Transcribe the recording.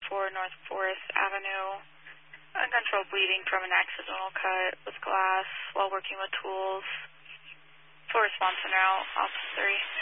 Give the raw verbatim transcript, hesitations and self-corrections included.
four North Forest Avenue. Uncontrolled bleeding from an accidental cut with glass while working with tools. Full response en route, Officer three.